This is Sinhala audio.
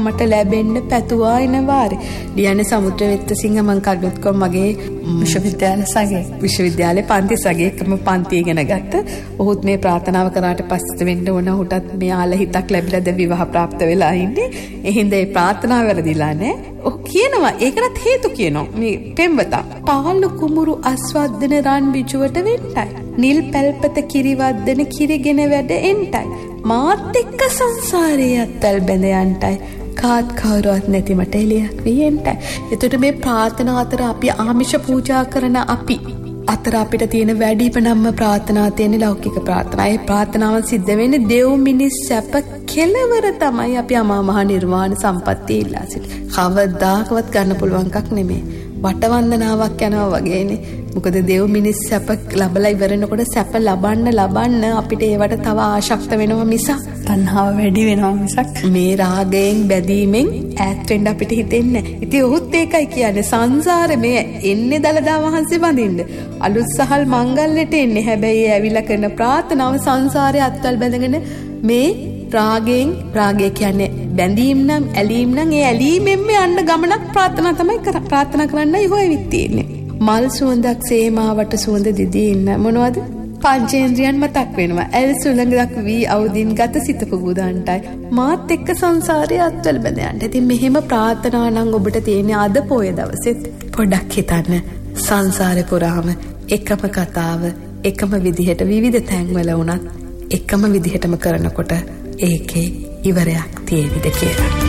මට ලැබෙන්න පැතුවා එන වාරේ ලියන්නේ සමුද්‍රවෙත්ත සිංහ මං කඩොත්කොම් මගේ විශ්වවිද්‍යාලේ පන්ති සගේ එකම පන්ති ඉගෙන ගත්ත. ඔහුත් මේ ප්‍රාර්ථනාව කරාට පස්සේ වෙන්න ඕන ඔහුටත් මේ ආල හිතක් ලැබිලාද විවාහ પ્રાપ્ત වෙලා ඉන්නේ. එහෙනම් ඒ ප්‍රාර්ථනාව වැරදිලා නෑ. ඔහු කියනවා ඒකටත් හේතු කියනවා මේ පෙම්වතා. පාළු කුඹුරු අස්වද්දන රන් බිජුවට වෙන්නයි. නිල් පැල්පත කිරිවද්දන කිරිගෙන වැඩ එන්ටයි. මාත් එක්ක සංසාරේ අත්තල් බැඳ යන්ටයි. කාත් කවුරුවත් නැති මට එළියක් වියෙන්ට. එතකොට මේ ප්‍රාර්ථනා අතර අපි ආමිෂ පූජා කරන අපි අතර අපිට තියෙන වැඩිපනම්ම ප්‍රාර්ථනා තියෙන ලෞකික ප්‍රාර්ථනා. ඒ ප්‍රාර්ථනාවන් සිද්ධ වෙන්නේ දෙව් මිනිස් සැප කෙලවර තමයි අපි අමා මහ නිර්වාණ සම්පත්තිය ඉල්ලා සිටින්නේ. කවදාකවත් ගන්න පුළුවන් එකක් නෙමෙයි. වටවන්දනාවක් යනවා වගේනේ. මොකද දෙව් මිනිස් සැප ලැබලා ඉවරනකොට සැප ලබන්න අපිට ඒවට තව ආශක්ත වෙනවා මිසක් තණ්හාව වැඩි වෙනවා මිසක් මේ රාගයෙන් බැඳීමෙන් ඈත් වෙන්න අපිට හිතෙන්නේ නැහැ. ඉතින් ඔහුත් ඒකයි කියන්නේ සංසාරේ මේ එන්නේ දලදා වහන්සේ වඳින්න. අලුත් සහල් මංගල්‍යයට එන්නේ. හැබැයි ඒ ඇවිල්ලා කරන ප්‍රාර්ථනාව සංසාරේ අත්වල බැඳගෙන මේ රාගය කියන්නේ බැඳීම් නම් ඇලීම් නම් ඒ ඇලීමෙන්ම යන්න ගමනක් ප්‍රාර්ථනා තමයි ප්‍රාර්ථනා කරන්නයි හොයවිත් තියෙන්නේ. මල් සුවඳක් සේමාවට සුවඳ දිදී ඉන්න මොනවද? පංචේන්ද්‍රයන් මතක් වෙනවා. ඇල් සුළඟක් වී අවුදින් ගත සිත පුබුදන්ටයි. මාත් එක්ක සංසාරේ අත්වල බැඳ යන්න. ඉතින් මෙහෙම ප්‍රාර්ථනා නම් ඔබට තියෙන්නේ අද පොය දවසෙත් පොඩ්ඩක් හිතන්න. සංසාරේ පුරාම එකම කතාව එකම විදිහට විවිධ තැන්වල වුණත් එකම විදිහටම කරනකොට ඒකේ ඉවරයක් තියෙවිද කියලා.